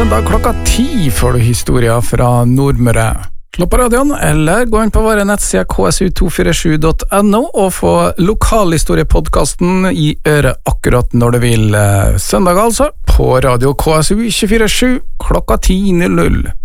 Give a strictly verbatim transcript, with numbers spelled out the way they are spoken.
søndag klokka ti får du historier fra Nordmøre. Slå på radioen, eller gå inn på våre nettsider k s u to fire sju punktum n o og få lokalhistoriepodcasten i øret akkurat når du vil. Søndag altså, på radio K S U to fire sju klokka ti null null.